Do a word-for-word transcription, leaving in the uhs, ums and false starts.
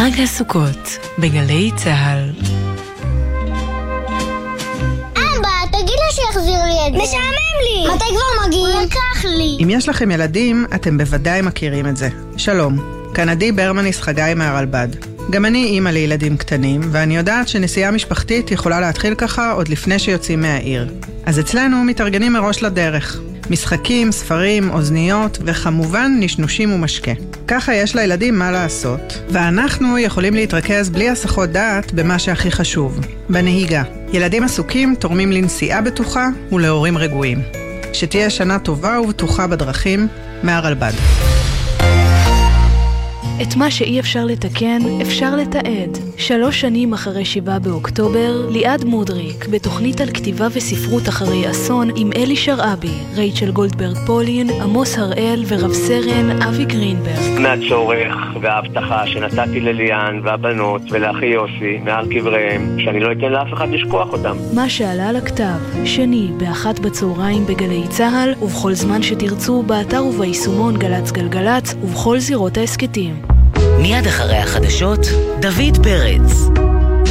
חג הסוכות בגלי צהל. אבא, תגיד לו שיחזיר לי את זה. משעמם לי. מתי כבר מגיעים? הוא לקח לי. אם יש לכם ילדים, אתם בוודאי מכירים את זה. שלום, כאן עדי ברמניס חגי מהרלב"ד. גם אני אימא לילדים קטנים, ואני יודעת שנסיעה משפחתית יכולה להתחיל ככה עוד לפני שיוצאים מהעיר. אז אצלנו מתארגנים מראש לדרך. משחקים, ספרים, אוזניות, וכמובן נשנושים ומשקה. ככה יש לילדים מה לעשות, ואנחנו יכולים להתרכז בלי הסחות דעת במה שהכי חשוב, בנהיגה. ילדים עסוקים תורמים לנסיעה בטוחה ולהורים רגועים. שתהיה שנה טובה ובטוחה בדרכים, מהרלב"ד. את מה שאי אפשר לתקן, אפשר לתעד. שלוש שנים אחרי שבעה באוקטובר, ליעד מודריק, בתוכנית על כתיבה וספרות אחרי אסון עם אלי שרעבי, רייצ'ל גולדברג פולין, עמוס הראל ורב סרן אבי גרינברג. מהצורך וההבטחה שנתתי לליאן והבנות ולאחי יוסי מעל קבריהם, שאני לא אתן לאף אחד לשכוח אותם. מה שעלה על הכתב, שני באחת בצהריים בגלי צהל, ובכל זמן שתרצו באתר וביישומון גלץ גלגלץ, ובכל זירות העסקתים. מיד אחרי החדשות, דוד פרץ.